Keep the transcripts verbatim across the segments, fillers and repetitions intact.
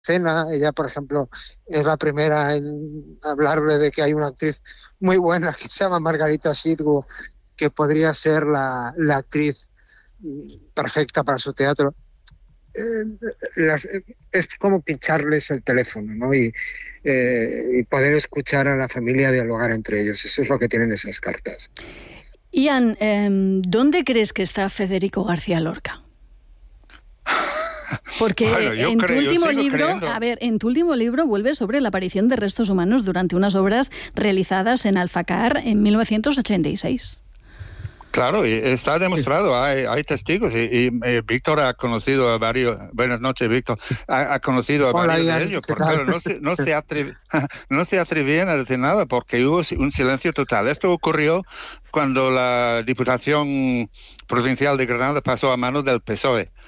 escena. Ella, por ejemplo, es la primera en hablarle de que hay una actriz muy buena que se llama Margarita Xirgu, que podría ser la, la actriz perfecta para su teatro. Eh, las, es como pincharles el teléfono, ¿no? Y, eh, y poder escuchar a la familia dialogar entre ellos. Eso es lo que tienen esas cartas. Ian, eh, ¿dónde crees que está Federico García Lorca? Porque bueno, en tu creo, último libro, creyendo. a ver, en tu último libro vuelve sobre la aparición de restos humanos durante unas obras realizadas en Alfacar en mil novecientos ochenta y seis. Claro, y está demostrado, hay, hay testigos, y, y eh, Víctor ha conocido a varios, buenas noches Víctor, ha, ha conocido a Hola, varios Ian, de ellos, ¿qué porque tal? claro, no se, no, se atrev, no se atrevían a decir nada, porque hubo un silencio total. Esto ocurrió cuando la Diputación Provincial de Granada pasó a manos del P S O E,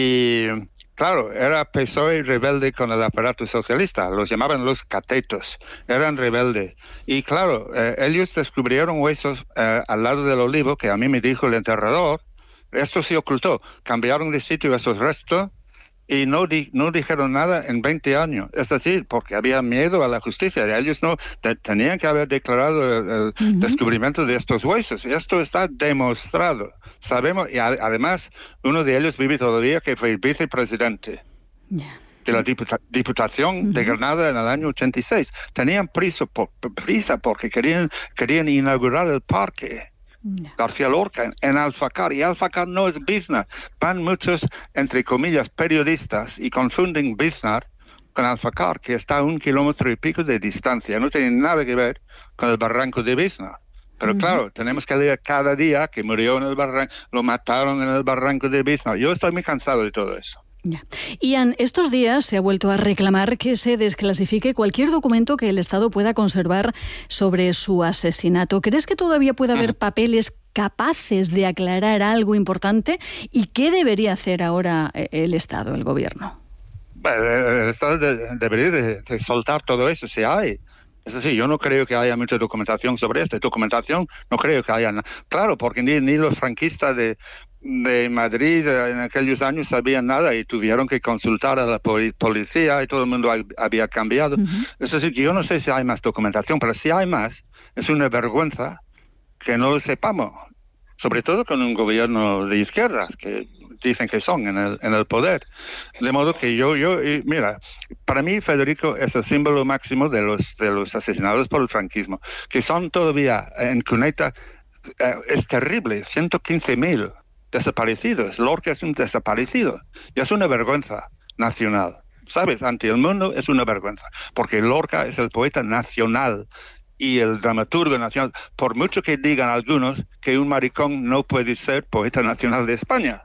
y claro, era P S O E rebelde con el aparato socialista, los llamaban los catetos, eran rebeldes. Y claro, eh, ellos descubrieron huesos eh, al lado del olivo, que a mí me dijo el enterrador. Esto se ocultó, cambiaron de sitio esos restos y no, di, no dijeron nada en veinte años. Es decir, porque había miedo a la justicia. Ellos no te, tenían que haber declarado el, el uh-huh. descubrimiento de estos huesos. Esto está demostrado. Sabemos, y a, además, uno de ellos vive todavía, que fue vicepresidente yeah. de la diputa, Diputación uh-huh. de Granada en el año ochenta y seis. Tenían prisa, por, prisa porque querían, querían inaugurar el parque No. García Lorca en Alfacar, y Alfacar no es Biznar. Van muchos, entre comillas, periodistas y confunden Biznar con Alfacar, que está a un kilómetro y pico de distancia. No tiene nada que ver con el barranco de Biznar. Pero uh-huh. claro, tenemos que leer cada día que murió en el barranco, lo mataron en el barranco de Biznar. Yo estoy muy cansado de todo eso. Ya. Ian, estos días se ha vuelto a reclamar que se desclasifique cualquier documento que el Estado pueda conservar sobre su asesinato. ¿Crees que todavía puede haber papeles capaces de aclarar algo importante? ¿Y qué debería hacer ahora el Estado, el Gobierno? Bueno, el Estado de, debería de, de soltar todo eso, si hay. Es decir, yo no creo que haya mucha documentación sobre esto. Documentación no creo que haya nada. Claro, porque ni, ni los franquistas de, de Madrid en aquellos años sabían nada y tuvieron que consultar a la policía y todo el mundo había cambiado. Uh-huh. Es decir, que yo no sé si hay más documentación, pero si hay más, es una vergüenza que no lo sepamos. Sobre todo con un gobierno de izquierdas, que dicen que son en el, en el poder. De modo que yo, yo y mira, para mí Federico es el símbolo máximo de los, de los asesinados por el franquismo, que son todavía en cuneta, eh, es terrible, ciento quince mil desaparecidos. Lorca es un desaparecido y es una vergüenza nacional. ¿Sabes? Ante el mundo es una vergüenza, porque Lorca es el poeta nacional y el dramaturgo nacional, por mucho que digan algunos que un maricón no puede ser poeta nacional de España.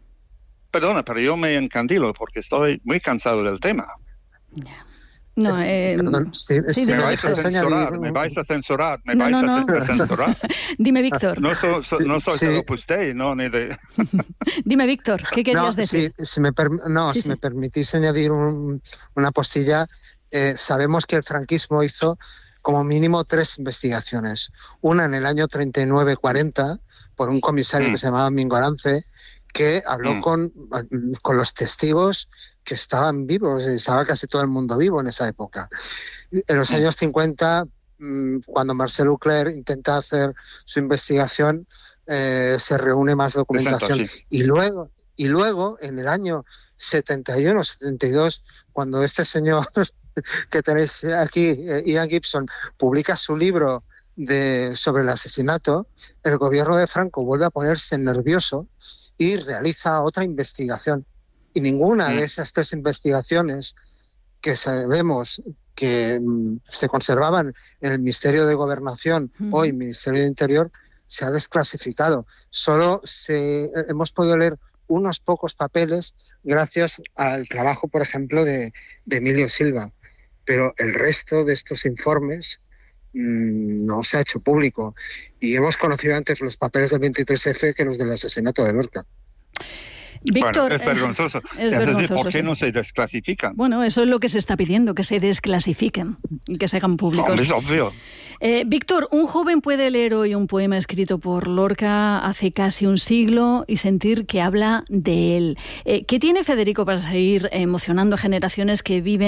Perdona, pero yo me encandilo porque estoy muy cansado del tema. No, eh, Perdón, sí, sí, sí, me, me, vais a censurar, me vais a censurar, me no, vais no, a no. censurar. Dime, Víctor. No, so, so, sí, no soy sí. de Opus Dei, no, ni de... Dime, Víctor, ¿qué querías no, decir? Sí, si me, per, no, sí, si sí. me permitís añadir un, una postilla, eh, sabemos que el franquismo hizo como mínimo tres investigaciones. Una en el año treinta y nueve cuarenta por un comisario mm. que se llamaba Mingo Arance, que habló mm. con, con los testigos que estaban vivos, estaba casi todo el mundo vivo en esa época. En los mm. años cincuenta, cuando Marcel Ucler intenta hacer su investigación, eh, se reúne más documentación. Exacto, sí. Y luego, y luego, en el año setenta y uno, setenta y dos, cuando este señor que tenéis aquí, Ian Gibson, publica su libro de, sobre el asesinato, el gobierno de Franco vuelve a ponerse nervioso y realiza otra investigación. Y ninguna sí. de esas tres investigaciones que sabemos que mm, se conservaban en el Ministerio de Gobernación, uh-huh. hoy Ministerio de Interior, se ha desclasificado. Solo se, hemos podido leer unos pocos papeles gracias al trabajo, por ejemplo, de, de Emilio Silva. Pero el resto de estos informes mmm, no se ha hecho público. Y hemos conocido antes los papeles del veintitrés efe que los del asesinato de Lorca. Víctor, bueno, es vergonzoso. Es, es vergonzoso, decir, ¿por qué sí. no se desclasifican? Bueno, eso es lo que se está pidiendo, que se desclasifiquen y que se hagan públicos. No, es obvio. Eh, Víctor, un joven puede leer hoy un poema escrito por Lorca hace casi un siglo y sentir que habla de él. Eh, ¿Qué tiene Federico para seguir emocionando a generaciones que viven